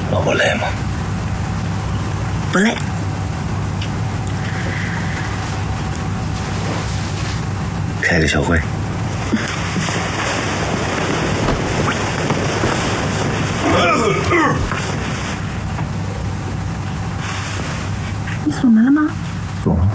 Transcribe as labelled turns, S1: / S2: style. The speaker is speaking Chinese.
S1: 老婆累吗？
S2: 不累。
S1: 开个小会。
S2: 你锁门了吗？
S1: 锁了。